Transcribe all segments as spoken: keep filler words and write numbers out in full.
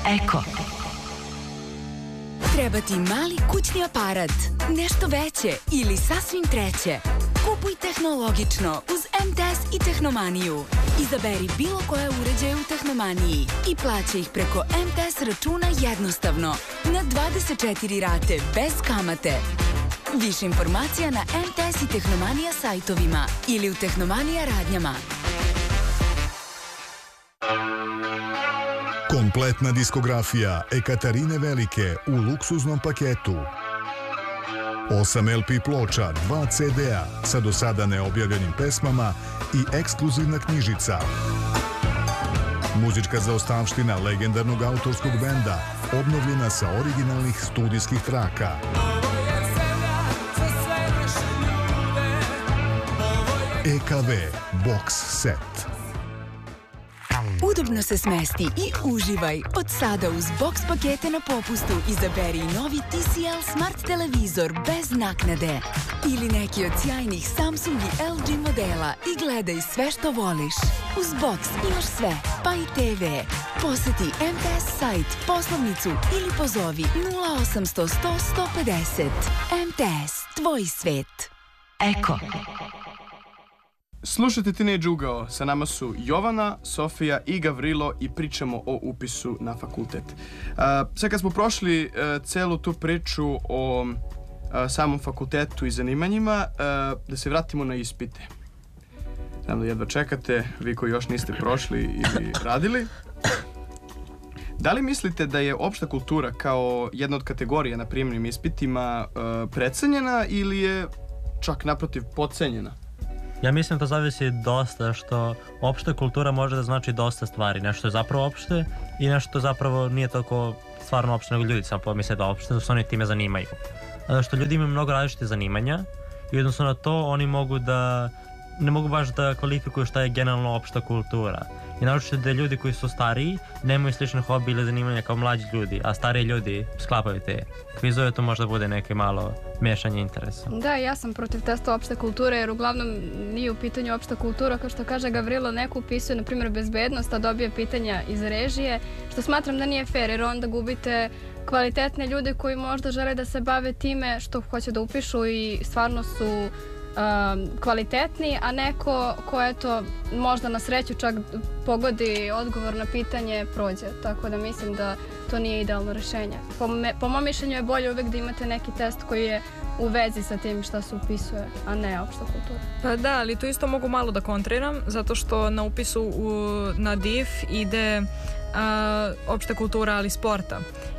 Eko. Treba ti mali kućni aparat, nešto veće ili sasvim treće. Kupuj tehnologično uz M T S i Tehnomaniju. Izaberi bilo koje uređaje u Tehnomaniji i plaća ih preko M T S računa jednostavno, na dvadeset četiri rate, bez kamate. Više informacija na M T S i Tehnomanija sajtovima ili u Tehnomanija radnjama. Kompletna diskografija Ekaterine Velike u luksuznom paketu. osam L P ploča, dva C D-a sa do sada neobjavljenim pesmama i ekskluzivna knjižica. Muzička zaostavština legendarnog autorskog benda, obnovljena sa originalnih studijskih traka. E K V Box Set. Udobno se smesti i uživaj. Od sada uz box pakete na popustu izaberi novi T C L Smart televizor bez naknade. Ili neki od sjajnih Samsung i L G modela i gledaj sve što voliš. Uz box imaš sve, pa i T V. Poseti M T S sajt, poslovnicu ili pozovi nula osamsto sto sto pedeset. M T S, tvoj svet. Eko. Slušajte Teenage Ugao, sa nama su Jovana, Sofija i Gavrilo i pričamo o upisu na fakultet. Uh, sad kad smo prošli uh, celu tu priču o uh, samom fakultetu i zanimanjima, uh, da se vratimo na ispite. Znam da jedva čekate, vi koji još niste prošli ili radili. Da li mislite da je opšta kultura kao jedna od kategorija na prijemnim ispitima uh, precenjena ili je čak naprotiv podcenjena? Ja mislim da zavisi dosta, što opšta kultura može da znači dosta stvari. Nešto je zapravo opšte i nešto zapravo nije toliko stvarno opšte, nego ljudi samo pomisle da opšte, da se oni time zanimaju. Zato što ljudi imaju mnogo različite zanimanja i odnosno na to oni mogu da, ne mogu baš da kvalifikuju šta je generalno opšta kultura. I naročito da ljudi koji su stariji nemaju slične hobi ili zanimanja kao mlađi ljudi, a stariji ljudi sklapaju te kvizove, to možda bude neke malo mešanje interesa. Da, ja sam protiv testa opšte kulture, jer uglavnom nije u pitanju opšta kultura, kao što kaže Gavrilo, neko upisuje, na primjer, bezbednost, a dobije pitanja iz režije, što smatram da nije fair, jer onda gubite kvalitetne ljude koji možda žele da se bave time što hoće da upišu i stvarno su Um, kvalitetni, a neko ko eto možda na sreću čak pogodi odgovor na pitanje prođe, tako da mislim da to nije idealno rešenje. Po, me, po mom mišljenju je bolje uvek da imate neki test koji je u vezi sa tim šta se upisuje, a ne opšta kultura. Pa da, ali tu isto mogu malo da kontriram, zato što na upisu u, na D I F ide a, opšta kultura, ali sporta.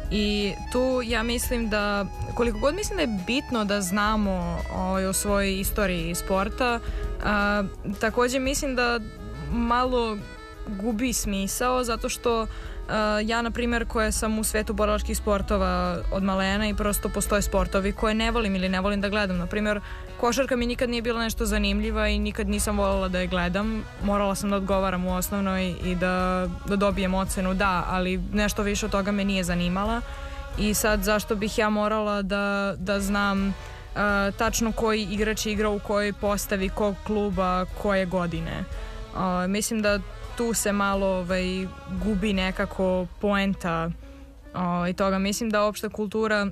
I tu ja mislim da, koliko god mislim da je bitno da znamo o, o svojoj istoriji sporta, a, također mislim da malo gubi smisao, zato što uh, ja, na primjer, koja sam u svetu borilačkih sportova od malena i prosto postoje sportovi koje ne volim ili ne volim da gledam. Na primjer, košarka mi nikad nije bila nešto zanimljiva i nikad nisam voljela da je gledam. Morala sam da odgovaram u osnovnoj i da, da dobijem ocenu da, ali nešto više od toga me nije zanimala. I sad zašto bih ja morala da, da znam uh, tačno koji igrač igra u kojoj postavi, kog kluba, koje godine. Uh, mislim da tu se malo ovaj, gubi nekako poenta o, i toga. Mislim da opšta kultura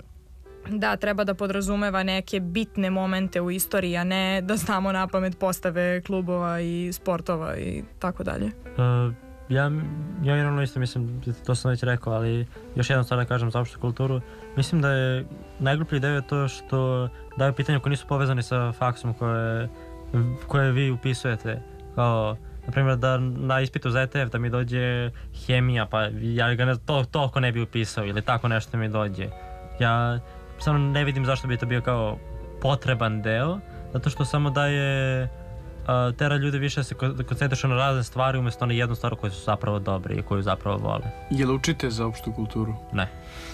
da treba da podrazumeva neke bitne momente u istoriji, a ne da znamo napamet postave klubova i sportova i tako dalje. Uh, ja, ja naravno isto mislim, to sam već rekao, ali još jednom stvar da kažem za opštu kulturu. Mislim da je najgluplji deo to što daju pitanja koje nisu povezane sa faksom koje, koje vi upisujete. Kao, na primjer, da na ispitu za E T F da mi dođe hemija, pa ja ga ne, to, toliko ne bi upisao ili tako nešto mi dođe. Ja samo ne vidim zašto bi to bio kao potreban deo, zato što samo daje uh, tera ljude više da se koncentrišu na razne stvari umjesto na jednu stvar koju su zapravo dobri i koju zapravo vole. Jel učite za opštu kulturu? Ne.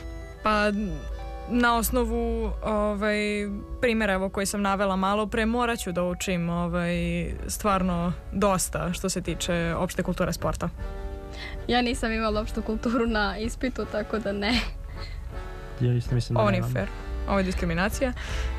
Pa na osnovu ovaj, primjera evo, koji sam navela malo pre, morat ću da učim ovaj, stvarno dosta što se tiče opšte kulture sporta. Ja nisam imala opštu kulturu na ispitu, tako da ne. Ja isto mislim da ovo nemam. nije fair. Ovo je diskriminacija.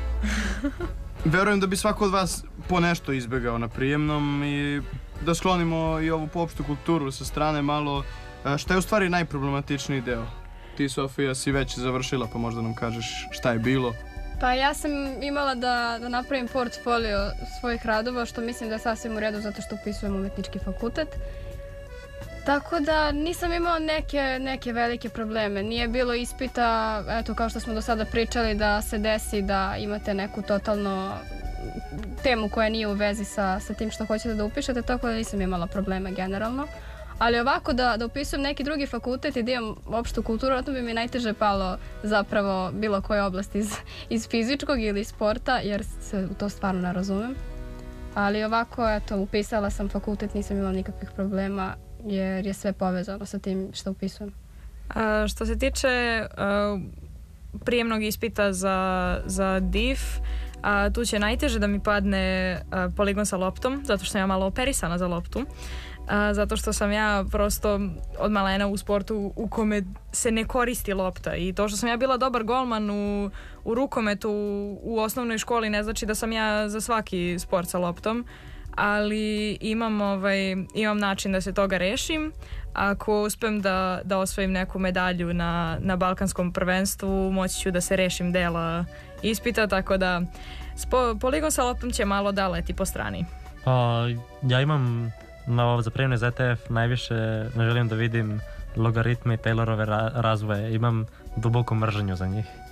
Verujem da bi svako od vas po nešto izbegao na prijemnom i da sklonimo i ovu opštu kulturu sa strane malo. A, šta je u stvari najproblematičniji deo? Ti, Sofija, si već završila, pa možda nam kažeš šta je bilo. Pa ja sam imala da, da napravim portfolio svojih radova, što mislim da je sasvim u redu zato što upisujem umetnički fakultet. Tako da nisam imala neke, neke velike probleme. Nije bilo ispita, eto kao što smo do sada pričali, da se desi da imate neku totalno temu koja nije u vezi sa, sa tim što hoćete da upišete, tako da nisam imala probleme generalno. Ali ovako da, da upisujem neki drugi fakultet i da imam opštu kulturu, to bi mi najteže palo zapravo bilo koje oblasti iz, iz fizičkog ili sporta, jer se u to stvarno ne razumem. Ali ovako, eto, upisala sam fakultet, nisam imala nikakvih problema, jer je sve povezano sa tim što upisujem. A, što se tiče a, prijemnog ispita za, za D I F, a, tu će najteže da mi padne a, poligon sa loptom, zato što sam ja malo operisana za loptu. A, zato što sam ja prosto od malena u sportu u kome se ne koristi lopta i to što sam ja bila dobar golman u, u rukometu u, u osnovnoj školi ne znači da sam ja za svaki sport sa loptom, ali imam, ovaj, imam način da se toga rešim. Ako uspem da, da osvojim neku medalju na, na balkanskom prvenstvu, moći ću da se rešim dela ispita, tako da spo, poligon sa loptom će malo da leti po strani. Pa, ja imam na, za prijemne za E T F najviše ne želim da vidim logaritme i Taylorove ra razvoje. Imam duboku mržnju za njih.